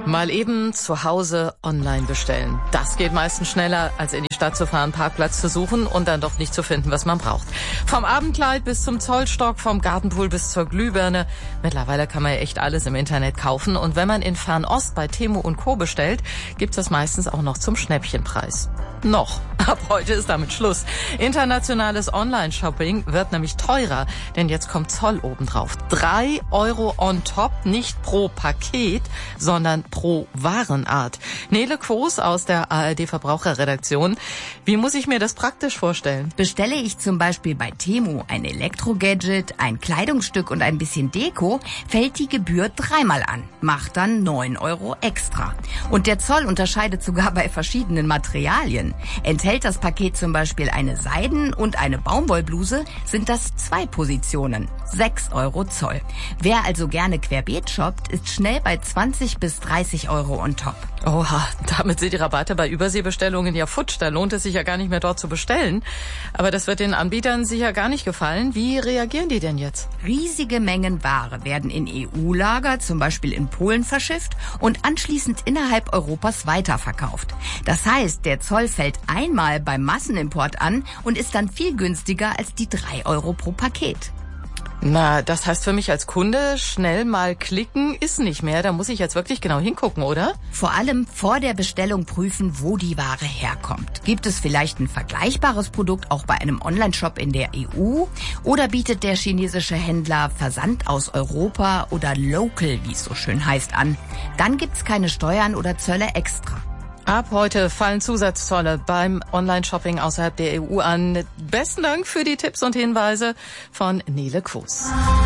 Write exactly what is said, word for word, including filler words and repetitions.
Mal eben zu Hause online bestellen. Das geht meistens schneller, als in die Stadt zu fahren, Parkplatz zu suchen und dann doch nicht zu finden, was man braucht. Vom Abendkleid bis zum Zollstock, vom Gartenpool bis zur Glühbirne. Mittlerweile kann man ja echt alles im Internet kaufen. Und wenn man in Fernost bei Temu und Co. bestellt, gibt's das meistens auch noch zum Schnäppchenpreis. Noch. Ab heute ist damit Schluss. Internationales Online-Shopping wird nämlich teurer, denn jetzt kommt Zoll obendrauf. Drei Euro on top, nicht pro Paket, sondern pro Warenart. Nele Quos aus der A R D-Verbraucherredaktion. Wie muss ich mir das praktisch vorstellen? Bestelle ich zum Beispiel bei Temu ein Elektrogadget, ein Kleidungsstück und ein bisschen Deko, fällt die Gebühr dreimal an, macht dann neun Euro extra. Und der Zoll unterscheidet sogar bei verschiedenen Materialien. Enthält das Paket zum Beispiel eine Seiden- und eine Baumwollbluse, sind das zwei Positionen, sechs Euro Zoll. Wer also gerne querbeet shoppt, ist schnell bei zwanzig bis dreißig Euro on top. Oha, damit sind die Rabatte bei Überseebestellungen ja futsch. Da lohnt es sich ja gar nicht mehr dort zu bestellen. Aber das wird den Anbietern sicher gar nicht gefallen. Wie reagieren die denn jetzt? Riesige Mengen Ware werden in E U-Lager, zum Beispiel in Polen, verschifft und anschließend innerhalb Europas weiterverkauft. Das heißt, der Zoll fällt einmal beim Massenimport an und ist dann viel günstiger als die drei Euro pro Paket. Na, das heißt für mich als Kunde, schnell mal klicken ist nicht mehr. Da muss ich jetzt wirklich genau hingucken, oder? Vor allem vor der Bestellung prüfen, wo die Ware herkommt. Gibt es vielleicht ein vergleichbares Produkt auch bei einem Onlineshop in der E U? Oder bietet der chinesische Händler Versand aus Europa oder Local, wie es so schön heißt, an? Dann gibt's keine Steuern oder Zölle extra. Ab heute fallen Zusatzzölle beim Online-Shopping außerhalb der E U an. Besten Dank für die Tipps und Hinweise von Nele Quos.